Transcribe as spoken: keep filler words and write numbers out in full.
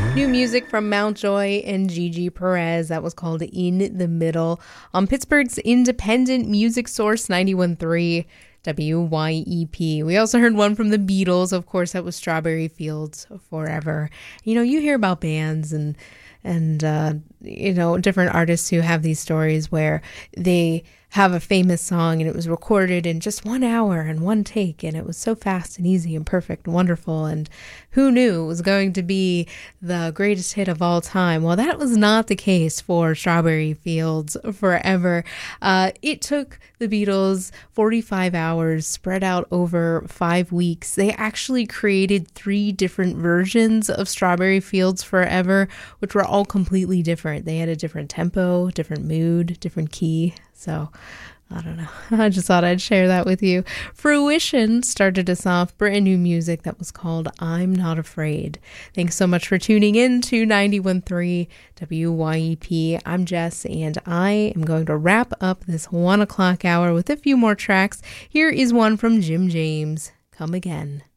New music from Mountjoy and Gigi Perez. That was called In the Middle on Pittsburgh's independent music source ninety-one point three W Y E P. We also heard one from the Beatles. Of course, that was Strawberry Fields Forever. You know, you hear about bands and and uh, you know, different artists who have these stories where they have a famous song and it was recorded in just one hour and one take, and it was so fast and easy and perfect and wonderful, and who knew it was going to be the greatest hit of all time. Well, that was not the case for Strawberry Fields Forever. Uh, it took the Beatles forty-five hours spread out over five weeks. They actually created three different versions of Strawberry Fields Forever, which were all completely different. They had a different tempo, different mood, different key. So, I don't know. I just thought I'd share that with you. Fruition started us off, brand new music that was called I'm Not Afraid. Thanks so much for tuning in to ninety-one point three W Y E P. I'm Jess, and I am going to wrap up this one o'clock hour with a few more tracks. Here is one from Jim James, Come Again.